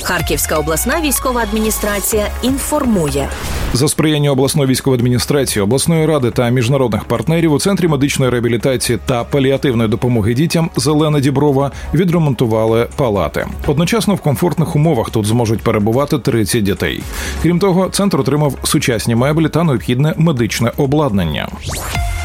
Харківська обласна військова адміністрація інформує. За сприяння обласної військової адміністрації, обласної ради та міжнародних партнерів у Центрі медичної реабілітації та паліативної допомоги дітям «Зелена Діброва» відремонтували палати. Одночасно в комфортних умовах тут зможуть перебувати 30 дітей. Крім того, центр отримав сучасні меблі та необхідне медичне обладнання.